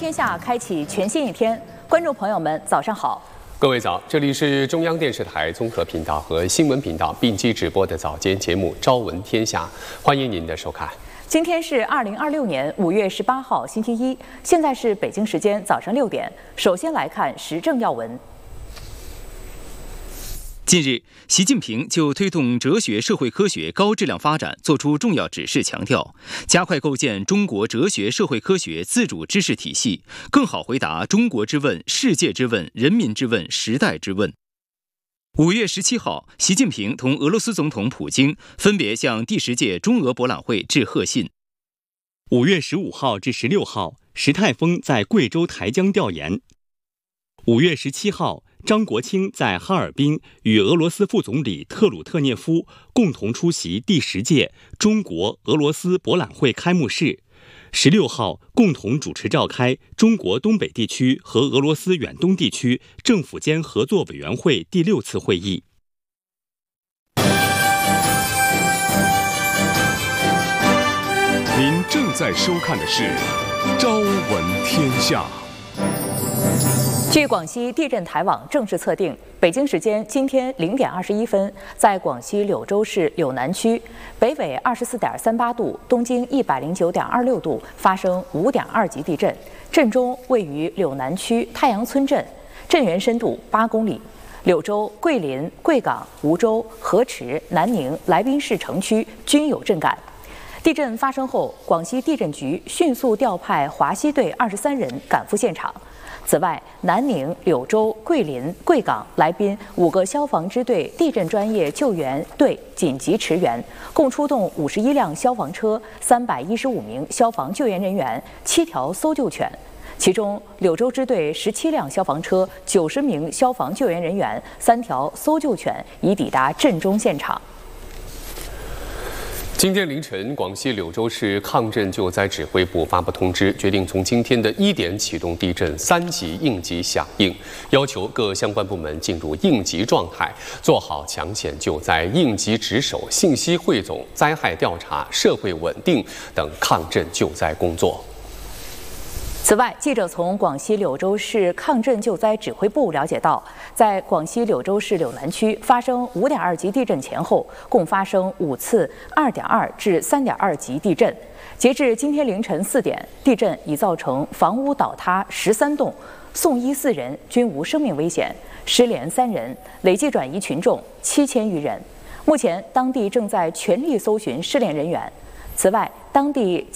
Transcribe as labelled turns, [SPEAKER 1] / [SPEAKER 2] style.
[SPEAKER 1] 天下开启全新一天，观众朋友们，早上好！
[SPEAKER 2] 各位早，这里是中央电视台综合频道和新闻频道并机直播的早间节目《朝闻天下》，欢迎您的收看。
[SPEAKER 1] 今天是2026年5月18号，星期一，现在是北京时间早上6点。首先来看时政要闻。
[SPEAKER 3] 近日，习近平就推动哲学社会科学高质量发展作出重要指示，强调加快构建中国哲学社会科学自主知识体系，更好回答中国之问、世界之问、人民之问、时代之问。5月17号，习近平同俄罗斯总统普京分别向第10届中俄博览会致贺信。
[SPEAKER 4] 5月15号至16号，石泰峰在贵州台江调研。5月17号，张国清在哈尔滨与俄罗斯副总理特鲁特涅夫共同出席第10届中国俄罗斯博览会开幕式。16号，共同主持召开中国东北地区和俄罗斯远东地区政府间合作委员会第6次会议。
[SPEAKER 5] 您正在收看的是《朝闻天下》。
[SPEAKER 1] 据广西地震台网正式测定，北京时间今天0点21分，在广西柳州市柳南区北纬24.38度、东经109.26度发生5.2级地震，震中位于柳南区太阳村镇，震源深度8公里。柳州、桂林、贵港、梧州、河池、南宁、来宾市城区均有震感。地震发生后，广西地震局迅速调派华西队23人赶赴现场。此外，南宁、柳州、桂林、贵港、来宾5个消防支队地震专业救援队紧急驰援，共出动51辆消防车、315名消防救援人员、7条搜救犬。其中，柳州支队17辆消防车、90名消防救援人员、3条搜救犬已抵达震中现场。
[SPEAKER 2] 今天凌晨，广西柳州市抗震救灾指挥部发布通知，决定从今天的1点启动地震3级应急响应，要求各相关部门进入应急状态，做好抢险救灾、应急值守、信息汇总、灾害调查、社会稳定等抗震救灾工作。
[SPEAKER 1] 此外，记者从广西柳州市抗震救灾指挥部了解到，在广西柳州市柳南区发生5.2级地震前后，共发生5次2.2至3.2级地震。截至今天凌晨4点，地震已造成房屋倒塌13栋，送医4人均无生命危险，失联3人，累计转移群众7000余人。目前，当地正在全力搜寻失联人员。此外，当地